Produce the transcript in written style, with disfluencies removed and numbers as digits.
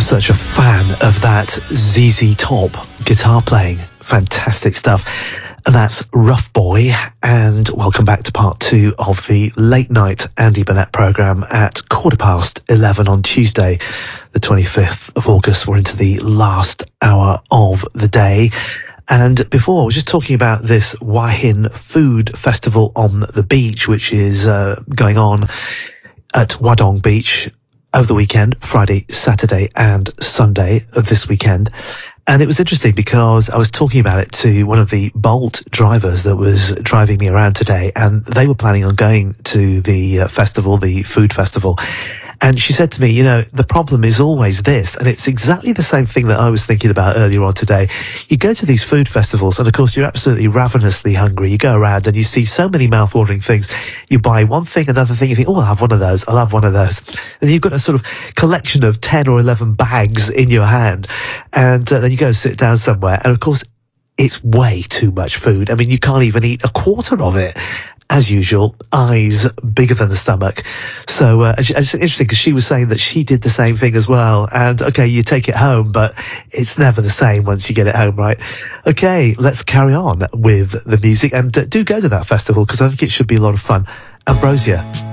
such a fan of that ZZ Top guitar playing. Fantastic stuff. And that's Rough Boy, and welcome back to part 2 of the late night Andy Burnett programme at 11:15 on Tuesday, the 25th of August. We're into the last hour of the day. And before, I was just talking about this Wahin Food Festival on the beach, which is going on at Wadong Beach over the weekend, Friday, Saturday and Sunday of this weekend. And it was interesting because I was talking about it to one of the Bolt drivers that was driving me around today, and they were planning on going to the festival, the food festival. And she said to me, you know, the problem is always this, and it's exactly the same thing that I was thinking about earlier on today. You go to these food festivals, and of course you're absolutely ravenously hungry. You go around and you see so many mouth-watering things. You buy one thing, another thing, you think, oh, I'll have one of those, I'll have one of those. And you've got a sort of collection of 10 or 11 bags in your hand, and then you go sit down somewhere, and of course it's way too much food. I mean, you can't even eat a quarter of it. As usual, eyes bigger than the stomach. So it's interesting because she was saying that she did the same thing as well. And okay, you take it home, but it's never the same once you get it home, right? Okay, let's carry on with the music, and do go to that festival because I think it should be a lot of fun. Ambrosia.